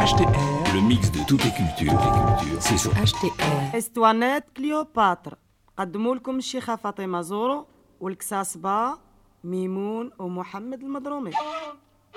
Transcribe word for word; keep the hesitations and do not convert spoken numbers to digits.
H T R, le mix de toutes les cultures, les cultures, c'est sur H T R. اسطوانات كليوباترا قدموا لكم الشيخة فاطمة زورو والكساسبة ميمون ومحمد المضرومي.